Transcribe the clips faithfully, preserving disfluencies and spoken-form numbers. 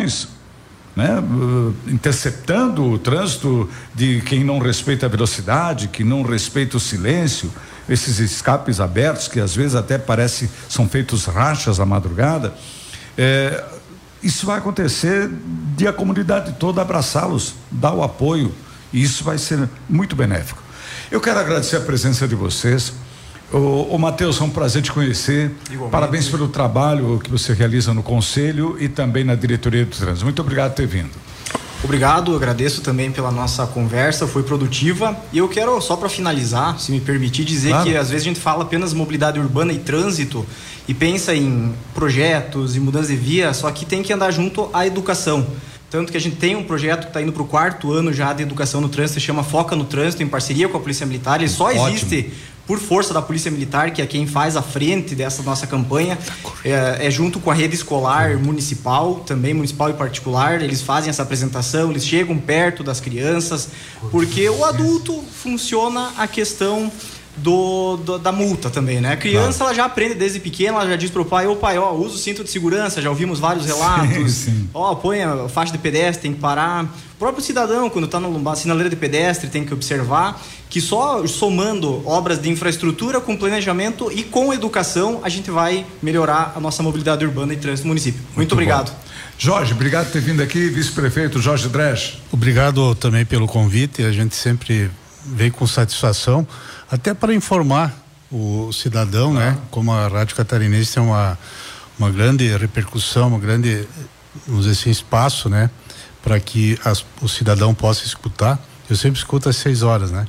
infrações, né? Interceptando o trânsito de quem não respeita a velocidade, que não respeita o silêncio, esses escapes abertos que às vezes até parece são feitos rachas à madrugada. É, isso vai acontecer de a comunidade toda abraçá-los, dar o apoio, e isso vai ser muito benéfico. Eu quero agradecer a presença de vocês. Ô, ô Matheus, é um prazer te conhecer. Igualmente. Parabéns pelo trabalho que você realiza no Conselho e também na Diretoria do Trânsito. Muito obrigado por ter vindo. Obrigado, agradeço também pela nossa conversa, foi produtiva. E eu quero, só para finalizar, se me permitir, dizer claro. Que às vezes a gente fala apenas mobilidade urbana e trânsito e pensa em projetos e mudança de via, só que tem que andar junto à educação. Tanto que a gente tem um projeto que está indo para o quarto ano já de educação no trânsito, se chama Foca no Trânsito, em parceria com a Polícia Militar. Ele só Ótimo. existe por força da Polícia Militar, que é quem faz a frente dessa nossa campanha, é, é junto com a rede escolar municipal, também municipal e particular. Eles fazem essa apresentação, eles chegam perto das crianças, porque o adulto funciona a questão Do, do, da multa também, né? A criança, claro. Ela já aprende desde pequena, ela já diz pro pai, ô pai, ó, usa o cinto de segurança, já ouvimos vários relatos, sim, sim. Ó, põe a faixa de pedestre, tem que parar. O próprio cidadão, quando tá na sinaleira de pedestre, tem que observar que só somando obras de infraestrutura com planejamento e com educação, a gente vai melhorar a nossa mobilidade urbana e trânsito do município. Muito, Muito obrigado. Bom. Jorge, obrigado por ter vindo aqui, vice-prefeito Jorge Dresch. Obrigado também pelo convite, a gente sempre vem com satisfação, até para informar o cidadão, ah. né? Como a Rádio Catarinense tem uma, uma grande repercussão, uma grande, vamos dizer assim, espaço, né? Para que as, o cidadão possa escutar. Eu sempre escuto às seis horas, né?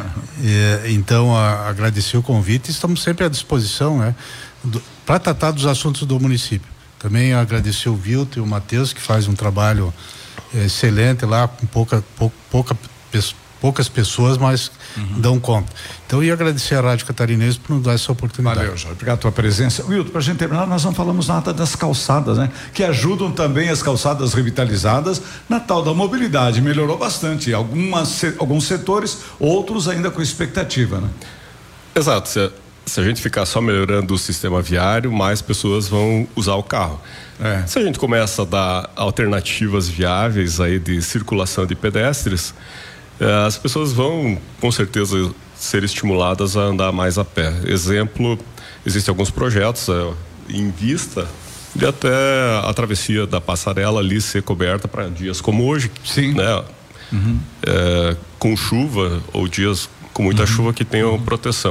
e, então, a, agradecer o convite, estamos sempre à disposição, né? Para tratar dos assuntos do município. Também agradecer o Vilton e o Matheus, que faz um trabalho é, excelente lá, com pouca, pouca, pouca poucas pessoas, mas uhum. dão conta. Então, eu ia agradecer a Rádio Catarinense por nos dar essa oportunidade. Valeu, Jorge. Obrigado pela tua presença. Wilton, para a gente terminar, nós não falamos nada das calçadas, né? Que ajudam também as calçadas revitalizadas na tal da mobilidade. Melhorou bastante. Algumas, alguns setores, outros ainda com expectativa, né? Exato. Se a, se a gente ficar só melhorando o sistema viário, mais pessoas vão usar o carro. É. Se a gente começa a dar alternativas viáveis aí de circulação de pedestres, as pessoas vão, com certeza, ser estimuladas a andar mais a pé. Exemplo, existem alguns projetos é, em vista de até a travessia da passarela ali ser coberta para dias como hoje. Sim. Né? Uhum. É, com chuva ou dias com muita uhum. chuva que tenham uhum. proteção.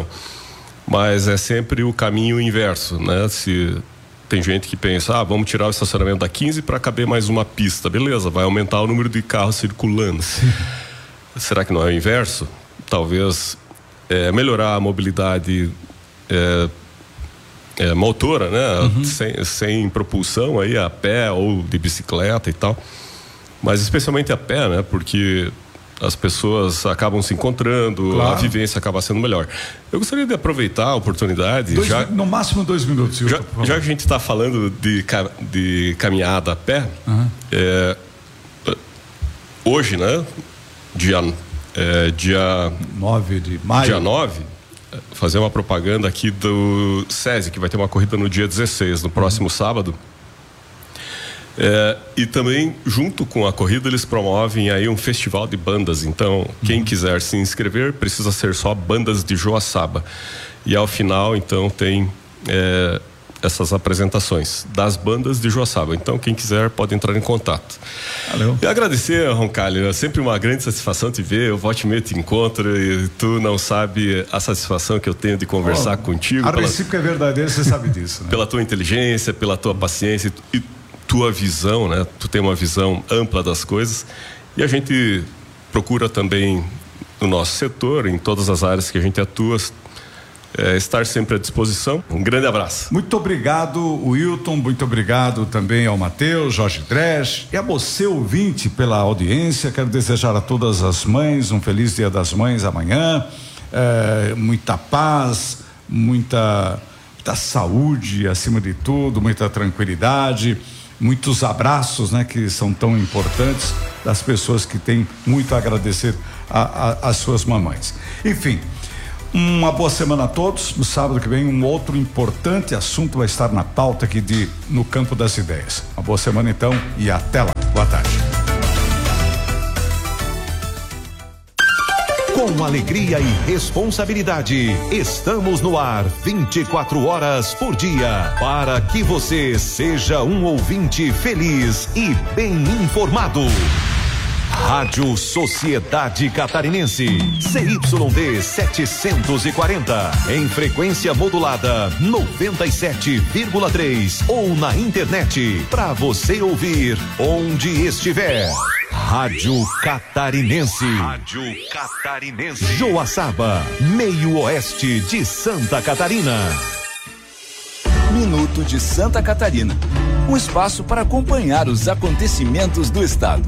Mas é sempre o caminho inverso, né? Se tem gente que pensa, ah, vamos tirar o estacionamento da quinze para caber mais uma pista. Beleza, vai aumentar o número de carros circulando. Sim. Será que não é o inverso? Talvez é, melhorar a mobilidade é, é, motora, né? Uhum. Sem, sem propulsão aí, a pé ou de bicicleta e tal. Mas especialmente a pé, né? Porque as pessoas acabam se encontrando, claro. A vivência acaba sendo melhor. Eu gostaria de aproveitar a oportunidade. Dois, já, no máximo dois minutos. Já, já que a gente está falando de, de caminhada a pé, uhum. é, hoje, né? Dia, é, dia nove de maio. Dia nove, fazer uma propaganda aqui do SESI, que vai ter uma corrida no dia dezesseis, no próximo uhum. sábado. É, e também, junto com a corrida, eles promovem aí um festival de bandas. Então, uhum. quem quiser se inscrever, precisa ser só bandas de Joaçaba. E ao final, então, tem é, essas apresentações das bandas de Joaçaba. Então, quem quiser pode entrar em contato. Valeu. E agradecer, Roncalho, é sempre uma grande satisfação te ver. Eu volto e meia te encontro e tu não sabe a satisfação que eu tenho de conversar oh, contigo. A pela, princípio é verdadeiro, você sabe disso, né? Pela tua inteligência, pela tua paciência e tua visão, né? Tu tem uma visão ampla das coisas e a gente procura também no nosso setor, em todas as áreas que a gente atua, É, estar sempre à disposição. Um grande abraço. Muito obrigado, Wilton, muito obrigado também ao Matheus, Jorge Dresch e a você, ouvinte, pela audiência. Quero desejar a todas as mães um feliz Dia das Mães amanhã, é, muita paz, muita, muita saúde acima de tudo, muita tranquilidade, muitos abraços, né, que são tão importantes, das pessoas que têm muito a agradecer às suas mamães. Enfim, uma boa semana a todos. No sábado que vem, um outro importante assunto vai estar na pauta aqui de No Campo das Ideias. Uma boa semana então e até lá. Boa tarde. Com alegria e responsabilidade, estamos no ar vinte e quatro horas por dia, para que você seja um ouvinte feliz e bem informado. Rádio Sociedade Catarinense, C Y D setecentos e quarenta, em frequência modulada noventa e sete vírgula três ou na internet, para você ouvir onde estiver. Rádio Catarinense. Rádio Catarinense. Joaçaba, meio oeste de Santa Catarina. Minuto de Santa Catarina. Um espaço para acompanhar os acontecimentos do estado.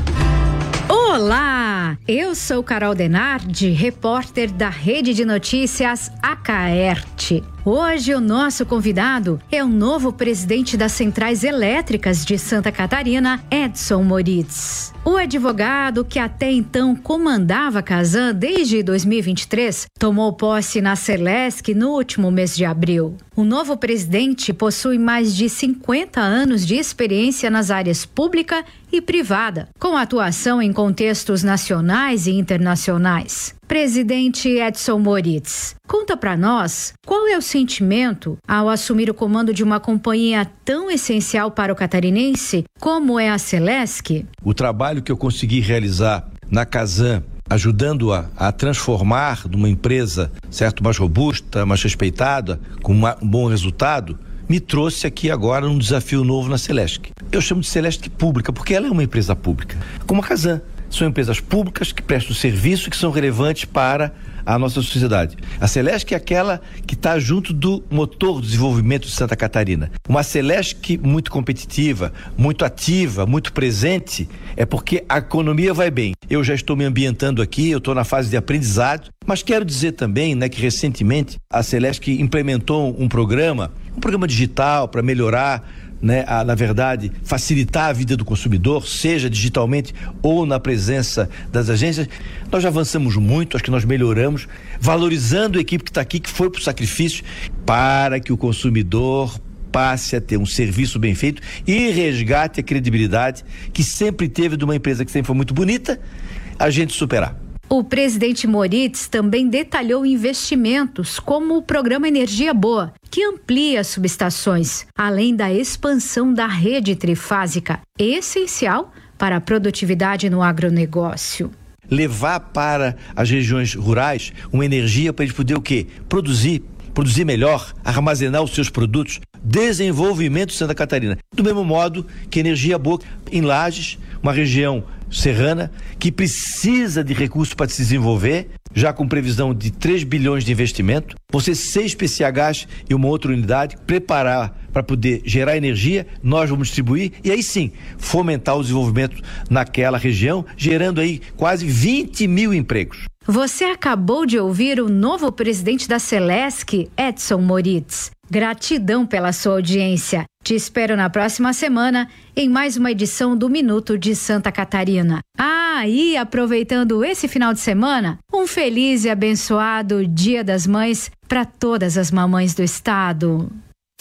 Olá, eu sou Carol Denardi, repórter da Rede de Notícias Acaerte. Hoje o nosso convidado é o novo presidente das Centrais Elétricas de Santa Catarina, Edson Moritz. O advogado, que até então comandava a Casan desde dois mil e vinte e três, tomou posse na Celesc no último mês de abril. O novo presidente possui mais de cinquenta anos de experiência nas áreas pública e privada, com atuação em contextos nacionais e internacionais. Presidente Edson Moritz, conta para nós qual é o sentimento ao assumir o comando de uma companhia tão essencial para o catarinense como é a Celesc? O trabalho que eu consegui realizar na Casan, ajudando-a a transformar numa empresa, certo, mais robusta, mais respeitada, com uma, um bom resultado, me trouxe aqui agora um desafio novo na Celesc. Eu chamo de Celesc pública, porque ela é uma empresa pública, como a Casan. São empresas públicas que prestam serviço e que são relevantes para a nossa sociedade. A Celesc é aquela que está junto do motor do desenvolvimento de Santa Catarina. Uma Celesc muito competitiva, muito ativa, muito presente, é porque a economia vai bem. Eu já estou me ambientando aqui, eu estou na fase de aprendizado, mas quero dizer também, né, que recentemente a Celesc implementou um programa, um programa digital para melhorar, né, a, na verdade, facilitar a vida do consumidor, seja digitalmente ou na presença das agências. Nós já avançamos muito, acho que nós melhoramos, valorizando a equipe que está aqui, que foi para o sacrifício, para que o consumidor passe a ter um serviço bem feito e resgate a credibilidade que sempre teve de uma empresa que sempre foi muito bonita, a gente superar. O presidente Moritz também detalhou investimentos como o programa Energia Boa, que amplia as subestações, além da expansão da rede trifásica, essencial para a produtividade no agronegócio. Levar para as regiões rurais uma energia para eles poderem o quê? Produzir, produzir melhor, armazenar os seus produtos, desenvolvimento de Santa Catarina. Do mesmo modo que Energia Boa em Lages, uma região serrana, que precisa de recursos para se desenvolver, já com previsão de três bilhões de investimento, você seis P C Hs e uma outra unidade, preparar para poder gerar energia, nós vamos distribuir e aí sim, fomentar o desenvolvimento naquela região, gerando aí quase vinte mil empregos. Você acabou de ouvir o novo presidente da Celesc, Edson Moritz. Gratidão pela sua audiência. Te espero na próxima semana em mais uma edição do Minuto de Santa Catarina. Ah, e aproveitando esse final de semana, um feliz e abençoado Dia das Mães para todas as mamães do estado.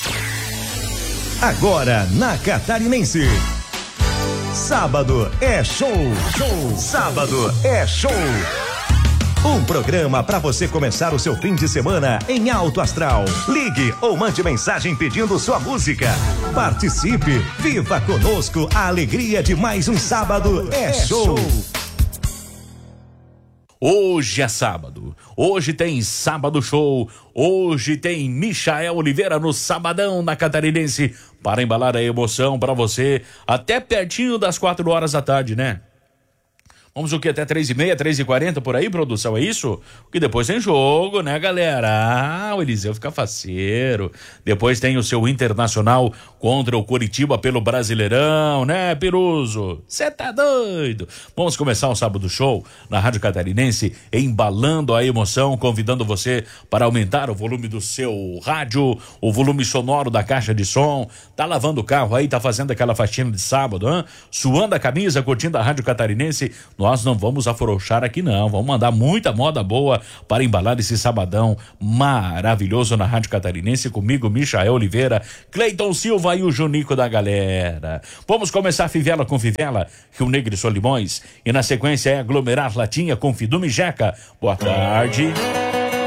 Agora na Catarinense. Sábado é show. Show. Sábado é show. Um programa para você começar o seu fim de semana em alto astral. Ligue ou mande mensagem pedindo sua música. Participe, viva conosco a alegria de mais um sábado é show. Hoje é sábado, hoje tem Sábado Show, hoje tem Michael Oliveira no Sabadão na Catarinense para embalar a emoção para você até pertinho das quatro horas da tarde, né? Vamos o que? Até três e meia, três e quarenta por aí, produção, é isso? Porque depois tem jogo, né, galera? Ah, o Eliseu fica faceiro. Depois tem o seu Internacional contra o Coritiba pelo Brasileirão, né, Piruzo? Cê tá doido? Vamos começar o Sábado Show na Rádio Catarinense, embalando a emoção, convidando você para aumentar o volume do seu rádio, o volume sonoro da caixa de som. Tá lavando o carro aí, tá fazendo aquela faxina de sábado, hein? Suando a camisa, curtindo a Rádio Catarinense. nós não vamos afrouxar aqui não, vamos mandar muita moda boa para embalar esse sabadão maravilhoso na Rádio Catarinense, comigo, Michael Oliveira, Cleiton Silva e o Junico da galera. Vamos começar Fivela com Fivela, Rio Negro e Solimões, e na sequência é Aglomerar Latinha com Fidume Jeca. Boa tarde.